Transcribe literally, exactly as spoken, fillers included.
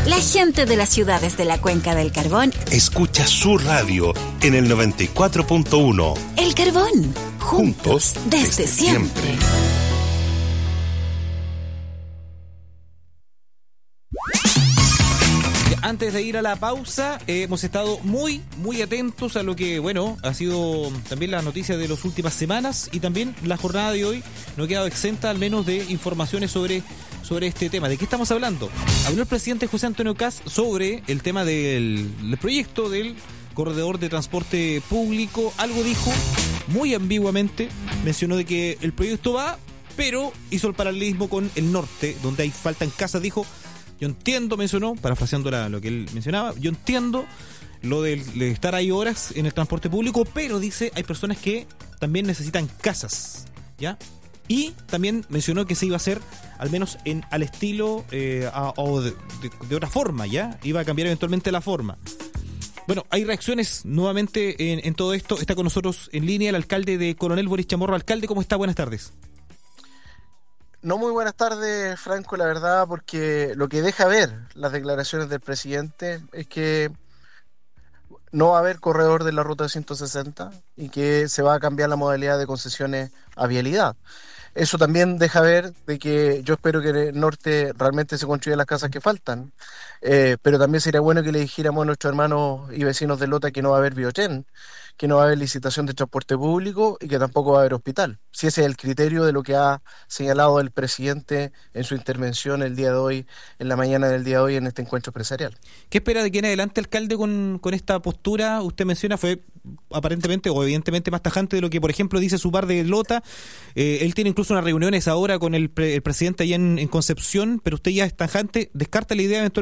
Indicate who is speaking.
Speaker 1: La gente de las ciudades de la Cuenca del Carbón
Speaker 2: escucha su radio en el noventa y cuatro punto uno.
Speaker 1: El Carbón, juntos,
Speaker 2: Juntos
Speaker 1: desde,
Speaker 2: desde
Speaker 1: siempre.
Speaker 2: siempre.
Speaker 3: Antes de ir a la pausa, eh, hemos estado muy, muy atentos a lo que, bueno, ha sido también las noticias de las últimas semanas y también la jornada de hoy no ha quedado exenta al menos de informaciones sobre, sobre este tema. ¿De qué estamos hablando? Habló el presidente José Antonio Kast sobre el tema del, del proyecto del corredor de transporte público. Algo dijo muy ambiguamente, mencionó de que el proyecto va, pero hizo el paralelismo con el norte, donde hay faltan casas, dijo. Yo entiendo, mencionó, parafraseando la, lo que él mencionaba, yo entiendo lo de, de estar ahí horas en el transporte público, pero dice, hay personas que también necesitan casas, ¿ya? Y también mencionó que se iba a hacer, al menos en al estilo eh, a, o de, de, de otra forma, ¿ya? Iba a cambiar eventualmente la forma. Bueno, hay reacciones nuevamente en, en todo esto. Está con nosotros en línea el alcalde de Coronel, Boris Chamorro. Alcalde, ¿cómo está? Buenas tardes.
Speaker 4: No muy buenas tardes, Franco, la verdad, porque lo que deja ver las declaraciones del presidente es que no va a haber corredor de la ruta ciento sesenta y que se va a cambiar la modalidad de concesiones a vialidad. Eso también deja ver de que yo espero que en el norte realmente se construyan las casas que faltan, eh, pero también sería bueno que le dijéramos a nuestros hermanos y vecinos de Lota que no va a haber biotren, que no va a haber licitación de transporte público y que tampoco va a haber hospital. Si ese es el criterio de lo que ha señalado el presidente en su intervención el día de hoy, en la mañana del día de hoy en este encuentro empresarial.
Speaker 3: ¿Qué espera de aquí en adelante, alcalde, con, con esta postura? Usted menciona, fue aparentemente o evidentemente más tajante de lo que, por ejemplo, dice su par de Lota. Eh, él tiene incluso unas reuniones ahora con el, pre, el presidente allá en, en Concepción, pero usted ya es tajante. ¿Descarta la idea eventualmente